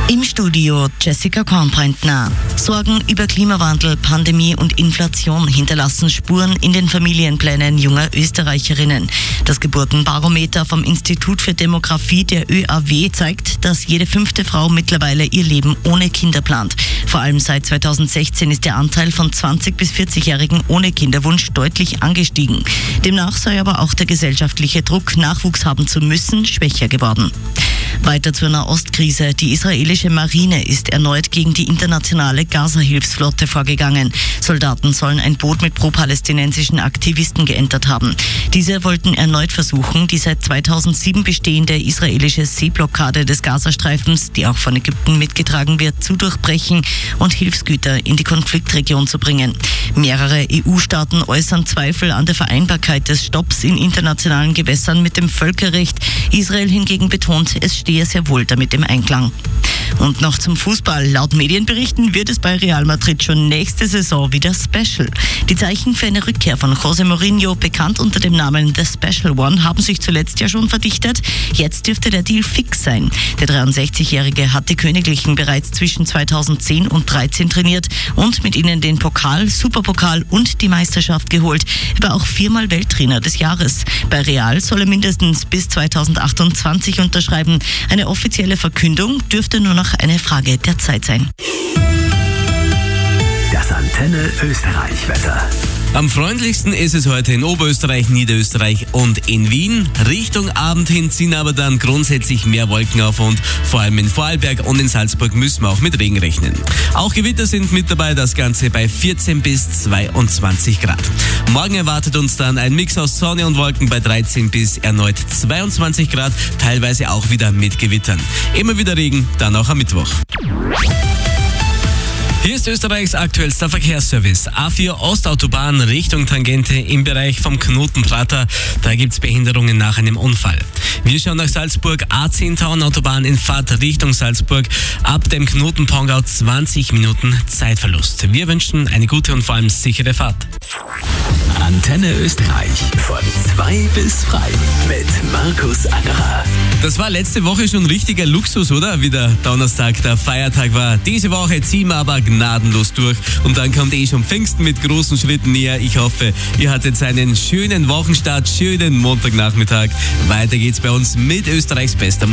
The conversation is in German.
Im Studio Jessica Kornbreitner. Sorgen über Klimawandel, Pandemie und Inflation hinterlassen Spuren in den Familienplänen junger Österreicherinnen. Das Geburtenbarometer vom Institut für Demografie der ÖAW zeigt, dass jede 5. Frau mittlerweile ihr Leben ohne Kinder plant. Vor allem seit 2016 ist der Anteil von 20- bis 40-Jährigen ohne Kinderwunsch deutlich angestiegen. Demnach sei aber auch der gesellschaftliche Druck, Nachwuchs haben zu müssen, schwächer geworden. Weiter zur Nahostkrise. Die israelische Marine ist erneut gegen die internationale Gaza-Hilfsflotte vorgegangen. Soldaten sollen ein Boot mit pro-palästinensischen Aktivisten geentert haben. Diese wollten erneut versuchen, die seit 2007 bestehende israelische Seeblockade des Gazastreifens, die auch von Ägypten mitgetragen wird, zu durchbrechen und Hilfsgüter in die Konfliktregion zu bringen. Mehrere EU-Staaten äußern Zweifel an der Vereinbarkeit des Stopps in internationalen Gewässern mit dem Völkerrecht. Israel hingegen betont, es stehe sehr wohl damit im Einklang. Und noch zum Fußball. Laut Medienberichten wird es bei Real Madrid schon nächste Saison wieder Special. Die Zeichen für eine Rückkehr von José Mourinho, bekannt unter dem Namen The Special One, haben sich zuletzt ja schon verdichtet. Jetzt dürfte der Deal fix sein. Der 63-Jährige hat die Königlichen bereits zwischen 2010 und 2013 trainiert und mit ihnen den Pokal, Superpokal und die Meisterschaft geholt. Er war auch 4-mal Welttrainer des Jahres. Bei Real soll er mindestens bis 2028 unterschreiben. Eine offizielle Verkündung dürfte nur noch eine Frage der Zeit sein. Das Antenne Österreich-Wetter. Am freundlichsten ist es heute in Oberösterreich, Niederösterreich und in Wien. Richtung Abend hin ziehen aber dann grundsätzlich mehr Wolken auf und vor allem in Vorarlberg und in Salzburg müssen wir auch mit Regen rechnen. Auch Gewitter sind mit dabei, das Ganze bei 14 bis 22 Grad. Morgen erwartet uns dann ein Mix aus Sonne und Wolken bei 13 bis erneut 22 Grad, teilweise auch wieder mit Gewittern. Immer wieder Regen, dann auch am Mittwoch. Hier ist Österreichs aktuellster Verkehrsservice. A4 Ostautobahn Richtung Tangente im Bereich vom Knotenprater. Da gibt's Behinderungen nach einem Unfall. Wir schauen nach Salzburg. A10 Tauernautobahn in Fahrt Richtung Salzburg. Ab dem Knoten Pongau 20 Minuten Zeitverlust. Wir wünschen eine gute und vor allem sichere Fahrt. Antenne Österreich von 2 bis frei mit Markus Angerer. Das war letzte Woche schon richtiger Luxus, oder? Wie der Donnerstag, der Feiertag war. Diese Woche ziehen wir aber gnadenlos durch. Und dann kommt schon Pfingsten mit großen Schritten näher. Ich hoffe, ihr hattet einen schönen Wochenstart, schönen Montagnachmittag. Weiter geht's bei uns mit Österreichs bester